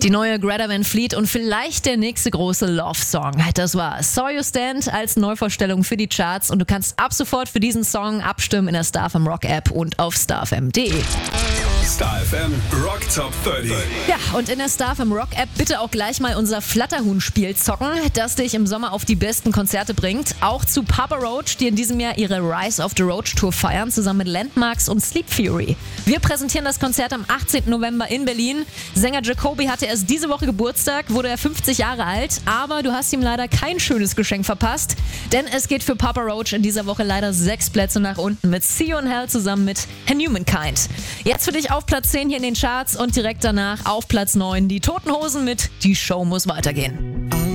Die neue Greta Van Fleet und vielleicht der nächste große Love-Song. Das war Saw You Stand als Neuvorstellung für die Charts und du kannst ab sofort für diesen Song abstimmen in der StarFM Rock App und auf starfm.de. StarFM Rock Top 30. Ja, und in der StarFM Rock App bitte auch gleich mal unser Flatterhuhn-Spiel zocken, das dich im Sommer auf die besten Konzerte bringt. Auch zu Papa Roach, die in diesem Jahr ihre Rise of the Roach Tour feiern, zusammen mit Landmarks und Sleep Fury. Wir präsentieren das Konzert am 18. November in Berlin. Sänger Jacoby hatte erst diese Woche Geburtstag, wurde er 50 Jahre alt, aber du hast ihm leider kein schönes Geschenk verpasst, denn es geht für Papa Roach in dieser Woche leider 6 Plätze nach unten mit See You in Hell zusammen mit Humankind. Jetzt für dich auf Platz 10 hier in den Charts und direkt danach auf Platz 9 die Toten Hosen mit Die Show muss weitergehen.